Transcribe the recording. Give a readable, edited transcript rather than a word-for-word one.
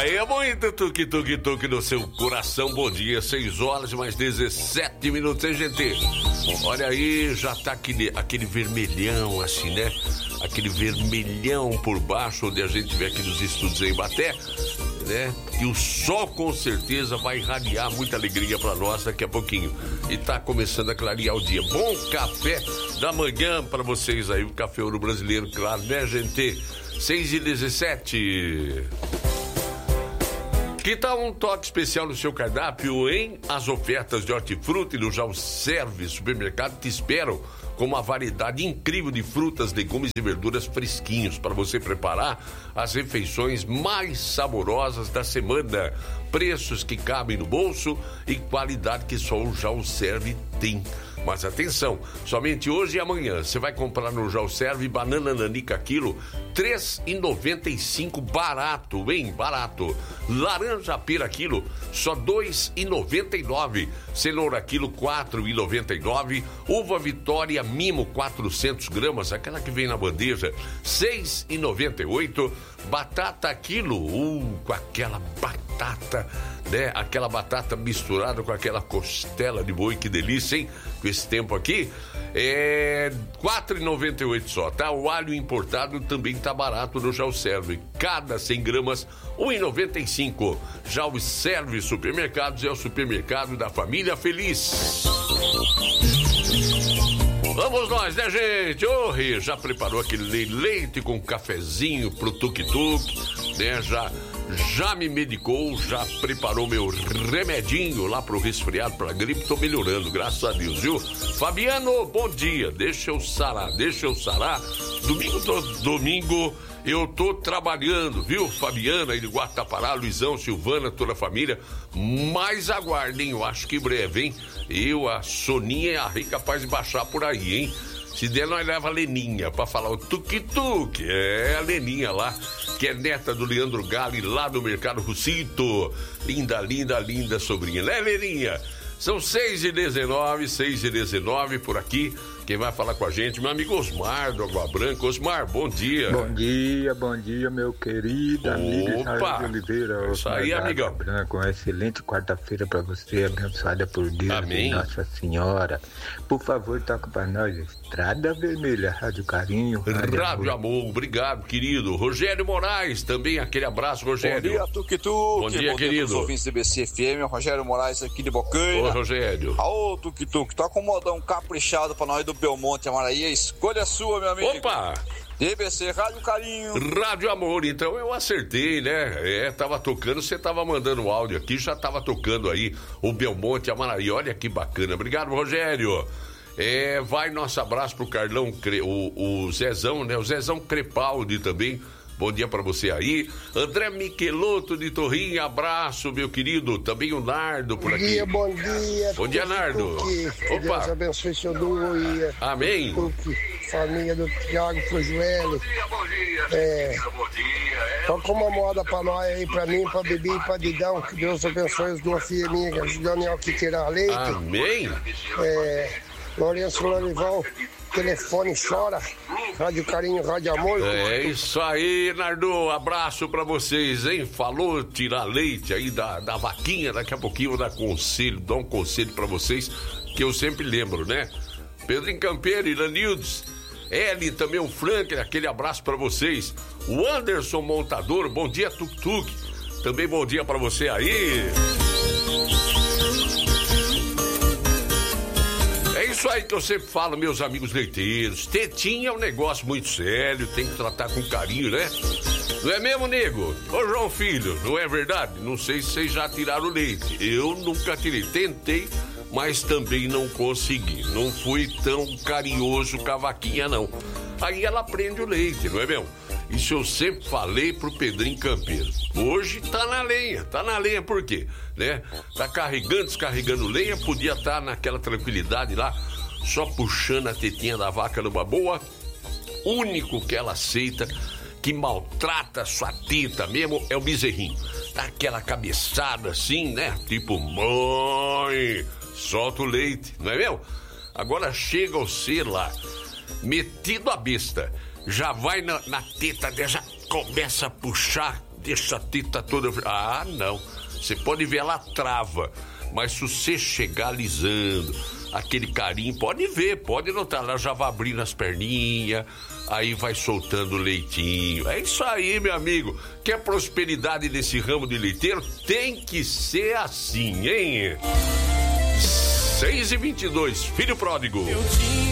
Aí é muito tuque no seu coração. Bom dia, 6 horas e mais 17 minutos, hein, gente? Olha aí, já tá aquele vermelhão assim, né? Aquele vermelhão por baixo, onde a gente vê aqui nos estúdios em Ibaté, né? E o sol com certeza vai irradiar muita alegria pra nós daqui a pouquinho. E tá começando a clarear o dia. Bom café da manhã pra vocês aí, o Café Ouro Brasileiro, claro, né, gente? 6h17. Que tal um toque especial no seu cardápio, hein? As ofertas de hortifruti no Já Serve Supermercado te esperam com uma variedade incrível de frutas, legumes e verduras fresquinhos para você preparar as refeições mais saborosas da semana. Preços que cabem no bolso e qualidade que só o Já Serve tem. Mas atenção, somente hoje e amanhã você vai comprar no Já Serve banana nanica quilo, R$3,95, barato, hein? Barato. Laranja pera quilo, só R$2,99. Cenoura quilo, R$4,99. Uva Vitória Mimo, 400 gramas, aquela que vem na bandeja, R$6,98. Batata quilo, com aquela batata, né? Aquela batata misturada com aquela costela de boi, que delícia, hein? Com esse tempo aqui, R$4,98 só, tá? O alho importado também tá barato no Já Serve. Cada 100 gramas, R$1,95. Já Serve Supermercados é o supermercado da família feliz. Vamos nós, né, gente? Ô, Rê, já preparou aquele leite com cafezinho pro tuk-tuk, né? Já me medicou, já preparou meu remedinho lá pro resfriado, pra gripe, tô melhorando, graças a Deus, viu? Fabiano, bom dia, deixa eu sarar. Domingo eu tô trabalhando, viu? Fabiana aí de Guatapará, Luizão, Silvana, toda a família, mas aguardem, eu acho que breve, hein? A Soninha e a Rei capaz de baixar por aí, hein? Se der, nós leva a Leninha pra falar o tuk-tuk. É a Leninha lá, que é neta do Leandro Gali, lá do Mercado Russito. Linda sobrinha, né, Leninha? São 6h19 por aqui. Quem vai falar com a gente, meu amigo Osmar, do Água Branca. Osmar, bom dia. Bom dia, meu querido amigo Israel de Oliveira. Isso aí, amigão. Branco, uma excelente quarta-feira pra você, abençoada por Deus. Amém. E Nossa Senhora. Por favor, toca pra nós, Estrada Vermelha, Rádio Carinho. Rádio Amor, obrigado, querido. Rogério Moraes, também aquele abraço, Rogério. Bom dia, Tuk-Tuk. Bom dia, querido. Bom ouvintes do BC FM, Rogério Moraes aqui de Bocaina. Ô, Rogério. Ô, Tuk-Tuk, toca um modão caprichado pra nós do Belmonte, Amaraí. A escolha é sua, meu amigo. Opa! DBC, Rádio Carinho. Rádio Amor, então eu acertei, né? Tava tocando, você tava mandando o áudio aqui, já tava tocando aí o Belmonte, Amaraí. Olha que bacana. Obrigado, Rogério. Vai nosso abraço pro Carlão, o Zezão, né? O Zezão Crepaldi também. Bom dia pra você aí. André Michelotto de Torrinha, abraço, meu querido. Também o Nardo por aqui. Bom dia. Bom dia, Nardo. Que Deus abençoe seu dia. Amém. Família do Thiago Fujuelo. Bom dia. Toca uma moda pra nós aí, pra mim, pra Bibi e pra Didão. Que Deus abençoe os duas filhas minhas, Daniel que tira leite. Amém. Lourenço Lorivão, telefone chora. Rádio Carinho, Rádio Amor. É isso aí, Nardo. Abraço pra vocês, hein? Falou tirar leite aí da vaquinha. Daqui a pouquinho eu vou dar um conselho pra vocês, que eu sempre lembro, né? Pedrinho Campeiro, Iranildes, Eli, também o Frank, aquele abraço pra vocês. O Anderson Montador, bom dia, Tuk-Tuk. Também bom dia pra você aí. É isso aí que eu sempre falo, meus amigos leiteiros. Tetinha é um negócio muito sério, tem que tratar com carinho, né? Não é mesmo, nego? Ô, João Filho, não é verdade? Não sei se vocês já tiraram leite. Eu nunca tirei. Tentei, mas também não consegui. Não fui tão carinhoso com a vaquinha, não. Aí ela prende o leite, não é mesmo? Isso eu sempre falei pro Pedrinho Campeiro. Hoje tá na lenha por quê? Né? Tá descarregando lenha, podia estar naquela tranquilidade lá, só puxando a tetinha da vaca numa boa. Único que ela aceita, que maltrata sua teta mesmo, é o bezerrinho. Dá aquela cabeçada assim, né? Tipo, mãe, solta o leite, não é mesmo? Agora chega o ser lá, metido a besta, já vai na teta dela, já começa a puxar deixa a teta toda... Ah, não. Você pode ver, ela trava. Mas se você chegar alisando, aquele carinho, pode ver, pode notar. Ela já vai abrindo as perninhas, aí vai soltando o leitinho. É isso aí, meu amigo. Quer prosperidade nesse ramo de leiteiro? Tem que ser assim, hein? 6h22, filho pródigo.